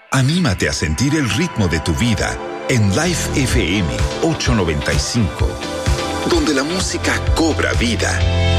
Anímate a sentir el ritmo de tu vida en Life FM 895, donde la música cobra vida.